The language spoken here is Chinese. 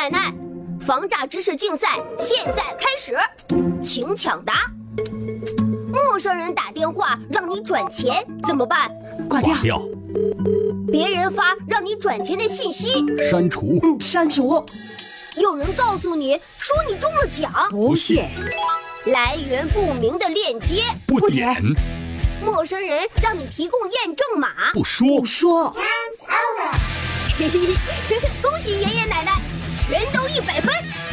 奶奶，防诈知识竞赛现在开始，请抢答。陌生人打电话让你转钱怎么办？ 挂掉。 别人发让你转钱的信息， 删除。 删除。 有人告诉你说你中了奖， 不信。 来源不明的链接， 不点。 陌生人让你提供验证码， 不说。 不说。 恭喜爷爷奶奶，全都100分。